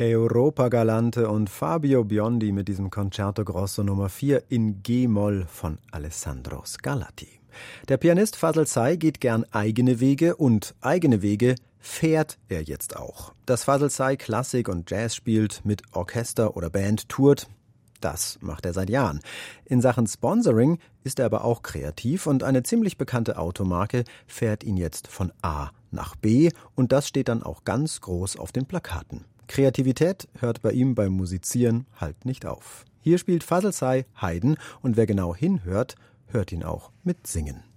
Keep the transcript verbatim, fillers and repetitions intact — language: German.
Europa Galante und Fabio Biondi mit diesem Concerto Grosso Nummer vier in G-Moll von Alessandro Scarlatti. Der Pianist Fazl Say geht gern eigene Wege und eigene Wege fährt er jetzt auch. Dass Fazl Say Klassik und Jazz spielt, mit Orchester oder Band tourt, das macht er seit Jahren. In Sachen Sponsoring ist er aber auch kreativ und eine ziemlich bekannte Automarke fährt ihn jetzt von A nach B und das steht dann auch ganz groß auf den Plakaten. Kreativität hört bei ihm beim Musizieren halt nicht auf. Hier spielt Fazl Say Haydn und wer genau hinhört, hört ihn auch mit Singen.